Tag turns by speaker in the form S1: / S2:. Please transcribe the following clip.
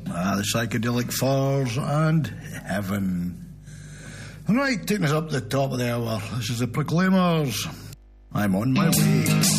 S1: The Psychedelic Fours and Heaven. Right, taking us up to the top of the hour. This is the Proclaimers. I'm on my way.